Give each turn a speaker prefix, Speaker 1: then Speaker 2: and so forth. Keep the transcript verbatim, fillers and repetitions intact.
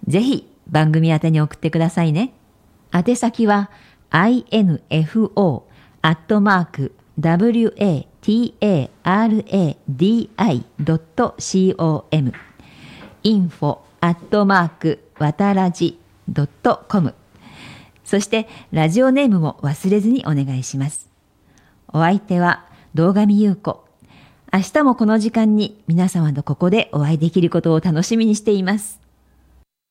Speaker 1: ぜひ番組宛てに送ってくださいね。宛先は アイエヌエフオー アットマーク ダブリューエーティーエーアールエーディーアイ ドット コム インフォ アットマーク わたらじ ドット コム そしてラジオネームも忘れずにお願いします。お相手は堂上優子。明日もこの時間に皆様とここでお会いできることを楽しみにしています。